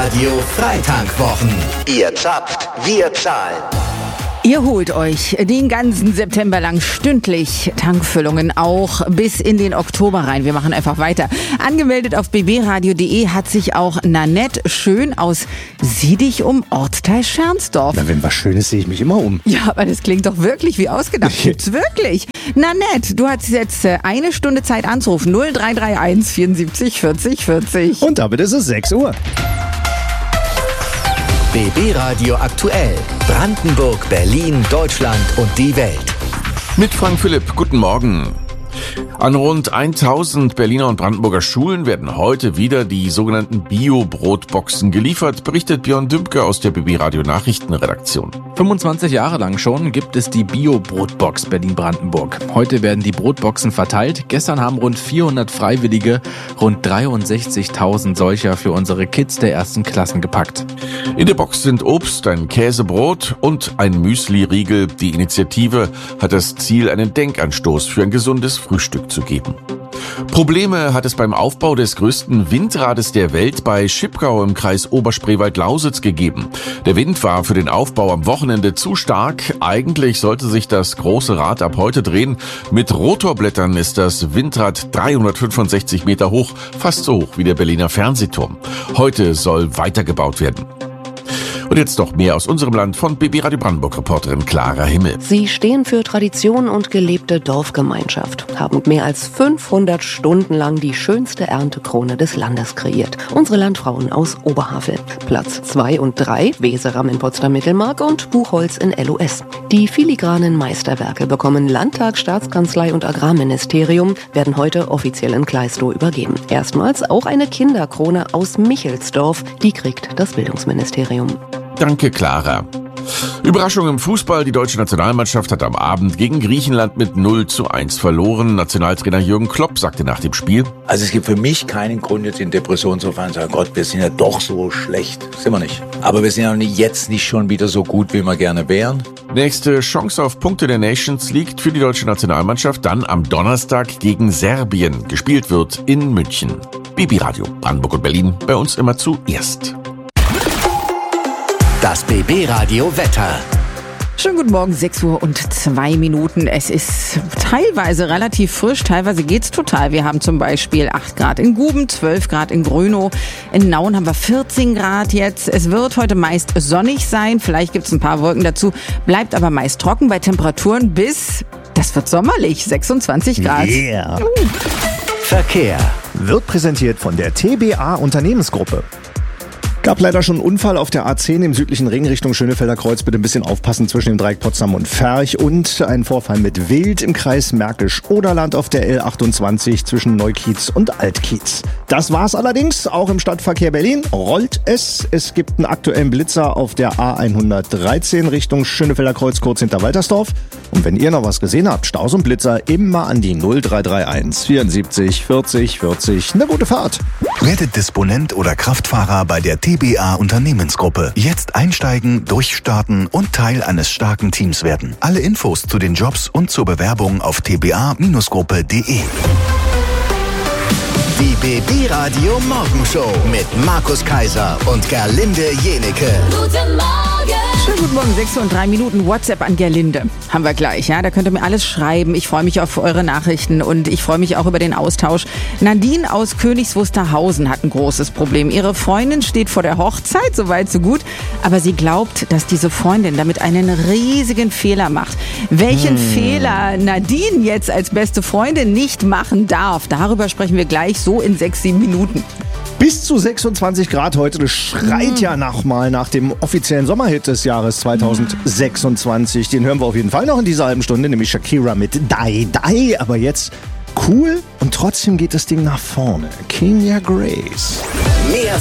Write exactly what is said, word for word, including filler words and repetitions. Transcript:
Radio Freitankwwochen. Ihr zapft, wir zahlen. Ihr holt euch den ganzen September lang stündlich Tankfüllungen, auch bis in den Oktober rein. Wir machen einfach weiter. Angemeldet auf b b radio punkt d e hat sich auch Nanette Schön aus Sieh dich um Ortsteil Schernsdorf. Na, wenn was Schönes, sehe ich mich immer um. Ja, aber das klingt doch wirklich wie ausgedacht. Gibt's wirklich. Nanette, du hast jetzt eine Stunde Zeit anzurufen. null drei drei eins vierundsiebzig vierzig vierzig. Und damit ist es sechs Uhr. B B Radio aktuell. Brandenburg, Berlin, Deutschland und die Welt. Mit Frank Philipp, guten Morgen. An rund tausend Berliner und Brandenburger Schulen werden heute wieder die sogenannten Bio-Brotboxen geliefert, berichtet Björn Dümpke aus der B B Radio Nachrichtenredaktion. fünfundzwanzig Jahre lang schon gibt es die Bio-Brotbox Berlin-Brandenburg. Heute werden die Brotboxen verteilt. Gestern haben rund vierhundert Freiwillige rund dreiundsechzigtausend solcher für unsere Kids der ersten Klassen gepackt. In der Box sind Obst, ein Käsebrot und ein Müsli-Riegel. Die Initiative hat das Ziel, einen Denkanstoß für ein gesundes Frühstück zu geben. Probleme hat es beim Aufbau des größten Windrades der Welt bei Schipkau im Kreis Oberspreewald-Lausitz gegeben. Der Wind war für den Aufbau am Wochenende zu stark. Eigentlich sollte sich das große Rad ab heute drehen. Mit Rotorblättern ist das Windrad dreihundertfünfundsechzig Meter hoch, fast so hoch wie der Berliner Fernsehturm. Heute soll weitergebaut werden. Und jetzt noch mehr aus unserem Land von B B Radio Brandenburg-Reporterin Clara Himmel. Sie stehen für Tradition und gelebte Dorfgemeinschaft, haben mehr als fünfhundert Stunden lang die schönste Erntekrone des Landes kreiert. Unsere Landfrauen aus Oberhavel. Platz zwei und drei, Weseram in Potsdam-Mittelmark und Buchholz in L O S. Die filigranen Meisterwerke bekommen Landtag, Staatskanzlei und Agrarministerium, werden heute offiziell in Kleistow übergeben. Erstmals auch eine Kinderkrone aus Michelsdorf, die kriegt das Bildungsministerium. Danke, Clara. Überraschung im Fußball. Die deutsche Nationalmannschaft hat am Abend gegen Griechenland mit null zu eins verloren. Nationaltrainer Jürgen Klopp sagte nach dem Spiel: Also es gibt für mich keinen Grund, jetzt in Depression zu fallen und zu sagen, Gott, wir sind ja doch so schlecht. Sind wir nicht. Aber wir sind ja jetzt nicht schon wieder so gut, wie wir gerne wären. Nächste Chance auf Punkte der Nations League für die deutsche Nationalmannschaft dann am Donnerstag gegen Serbien. Gespielt wird in München. B B Radio Brandenburg und Berlin, bei uns immer zuerst. Das B B Radio Wetter. Schönen guten Morgen, sechs Uhr und zwei Minuten. Es ist teilweise relativ frisch, teilweise geht's total. Wir haben zum Beispiel acht Grad in Guben, zwölf Grad in Grönow. In Nauen haben wir vierzehn Grad jetzt. Es wird heute meist sonnig sein, vielleicht gibt's ein paar Wolken dazu, bleibt aber meist trocken bei Temperaturen bis, das wird sommerlich, sechsundzwanzig Grad. Yeah. Uh. Verkehr. Wird präsentiert von der T B A Unternehmensgruppe. Gab leider schon einen Unfall auf der A zehn im südlichen Ring Richtung Schönefelder Kreuz. Bitte ein bisschen aufpassen zwischen dem Dreieck Potsdam und Ferch. Und einen Vorfall mit Wild im Kreis Märkisch-Oderland auf der L achtundzwanzig zwischen Neukiez und Altkiez. Das war's allerdings. Auch im Stadtverkehr Berlin rollt es. Es gibt einen aktuellen Blitzer auf der A hundertdreizehn Richtung Schönefelder Kreuz kurz hinter Waltersdorf. Und wenn ihr noch was gesehen habt, Staus und Blitzer, immer an die null drei drei eins vierundsiebzig vierzig vierzig. Eine gute Fahrt. Werdet Disponent oder Kraftfahrer bei der T B A Unternehmensgruppe. Jetzt einsteigen, durchstarten und Teil eines starken Teams werden. Alle Infos zu den Jobs und zur Bewerbung auf t b a Gruppe punkt d e. Die B B Radio Morgenshow mit Markus Kaiser und Gerlinde Jenecke. Guten Morgen! Schönen guten Morgen, sechs Uhr und drei Minuten. WhatsApp an Gerlinde. Haben wir gleich, ja? Da könnt ihr mir alles schreiben. Ich freue mich auf eure Nachrichten und ich freue mich auch über den Austausch. Nadine aus Königs Wusterhausen hat ein großes Problem. Ihre Freundin steht vor der Hochzeit, so weit, so gut. Aber sie glaubt, dass diese Freundin damit einen riesigen Fehler macht. Welchen hm. Fehler Nadine jetzt als beste Freundin nicht machen darf, darüber sprechen wir gleich so in sechs, sieben Minuten. Bis zu sechsundzwanzig Grad heute, das schreit ja nochmal nach dem offiziellen Sommerhit des Jahres zweitausendsechsundzwanzig. Den hören wir auf jeden Fall noch in dieser halben Stunde, nämlich Shakira mit Die Die. Aber jetzt cool und trotzdem geht das Ding nach vorne. Kenya Grace. Mehr